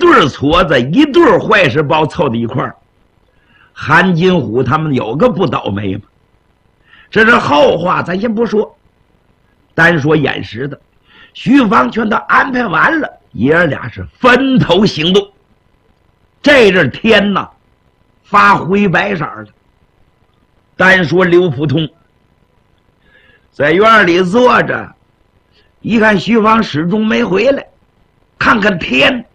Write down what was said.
对撮子，一对坏事包凑在一块儿。韩金虎他们有个不倒霉吗？这是后话，咱先不说，单说眼时的。徐芳全都安排完了，爷儿俩是分头行动。这阵天呐，发灰白色了。单说刘普通在院里坐着，一看徐芳始终没回来，看看天，